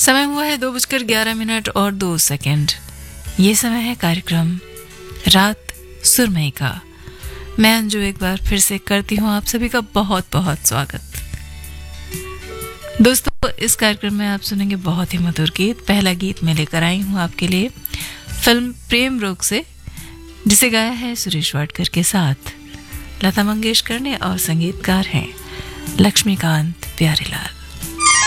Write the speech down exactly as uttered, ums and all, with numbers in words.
समय हुआ है दो बजकर ग्यारह मिनट और दो सेकंड। ये समय है कार्यक्रम रात सुरमई का। मैं अंजू एक बार फिर से करती हूँ आप सभी का बहुत बहुत स्वागत। दोस्तों, इस कार्यक्रम में आप सुनेंगे बहुत ही मधुर गीत। पहला गीत मैं लेकर आई हूँ आपके लिए फिल्म प्रेम रोग से, जिसे गाया है सुरेश वाडकर के साथ लता मंगेशकर ने और संगीतकार हैं लक्ष्मीकांत प्यारेलाल।